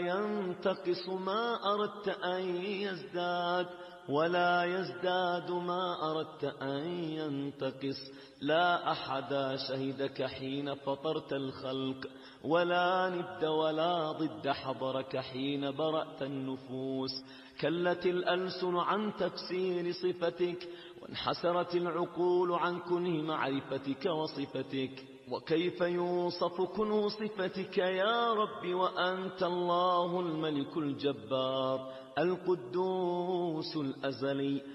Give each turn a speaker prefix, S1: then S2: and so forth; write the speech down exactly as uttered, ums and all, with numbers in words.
S1: ينتقص ما أردت أن يزداد، ولا يزداد ما أردت أن ينتقص. لا أحد شهدك حين فطرت الخلق، ولا ند ولا ضد حضرك حين برأت النفوس. كلت الألسن عن تفسير صفتك، وانحسرت العقول عن كنه معرفتك وصفتك. وكيف يوصف كنه صفتك يا رب وأنت الله الملك الجبار القدوس الأزلي